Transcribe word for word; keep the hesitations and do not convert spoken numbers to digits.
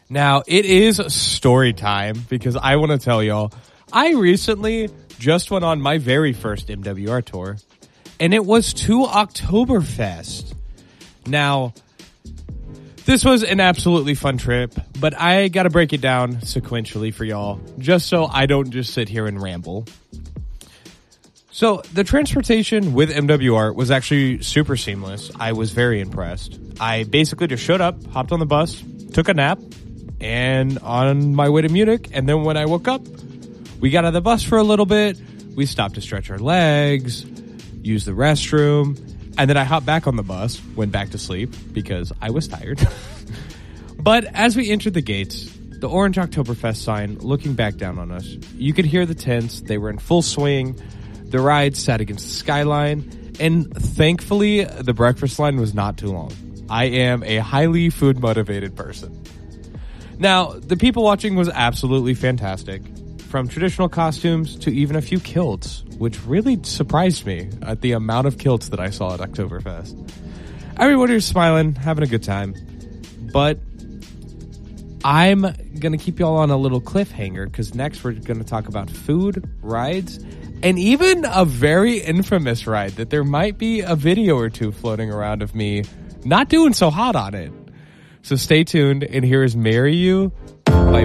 Now, it is story time because I want to tell y'all, I recently just went on my very first M W R tour, and it was to Oktoberfest. Now, this was an absolutely fun trip, but I got to break it down sequentially for y'all, just so I don't just sit here and ramble. So, the transportation with M W R was actually super seamless. I was very impressed. I basically just showed up, hopped on the bus, took a nap, and on my way to Munich, and then when I woke up, we got out of the bus for a little bit, we stopped to stretch our legs, use the restroom, and then I hopped back on the bus, went back to sleep because I was tired. But as we entered the gates, the Orange Oktoberfest sign looking back down on us, you could hear the tents. They were in full swing. The ride sat against the skyline, and thankfully, the breakfast line was not too long. I am a highly food-motivated person. Now, the people watching was absolutely fantastic. From traditional costumes to even a few kilts, which really surprised me at the amount of kilts that I saw at Oktoberfest. Everybody was smiling, having a good time. But I'm going to keep y'all on a little cliffhanger because next we're going to talk about food, rides, and even a very infamous ride that there might be a video or two floating around of me not doing so hot on it. So stay tuned, and here is Marry You by